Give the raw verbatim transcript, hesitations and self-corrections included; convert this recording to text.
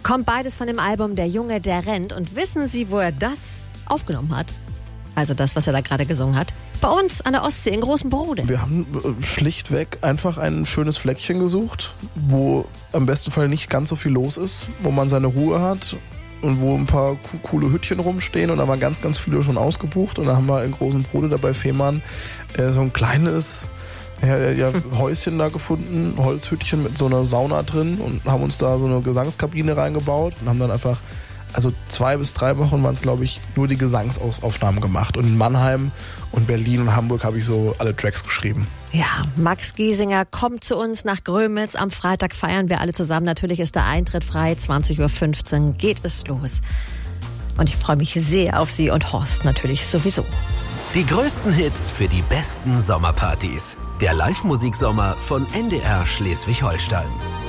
Kommt beides von dem Album Der Junge, der rennt. Und wissen Sie, wo er das aufgenommen hat? Also das, was er da gerade gesungen hat. Bei uns an der Ostsee in Großen Brode. Wir haben schlichtweg einfach ein schönes Fleckchen gesucht, wo am besten Fall nicht ganz so viel los ist, wo man seine Ruhe hat und wo ein paar coole Hütchen rumstehen. Und da waren ganz, ganz viele schon ausgebucht. Und da haben wir in Großen Brode dabei Fehmarn äh, so ein kleines ja, ja, Häuschen da gefunden, Holzhütchen mit so einer Sauna drin und haben uns da so eine Gesangskabine reingebaut und haben dann einfach, also zwei bis drei Wochen waren es, glaube ich, nur die Gesangsaufnahmen gemacht. Und in Mannheim und Berlin und Hamburg habe ich so alle Tracks geschrieben. Ja, Max Giesinger kommt zu uns nach Grömitz. Am Freitag feiern wir alle zusammen. Natürlich ist der Eintritt frei. zwanzig Uhr fünfzehn geht es los. Und ich freue mich sehr auf Sie und Horst natürlich sowieso. Die größten Hits für die besten Sommerpartys. Der Live-Musiksommer von N D R Schleswig-Holstein.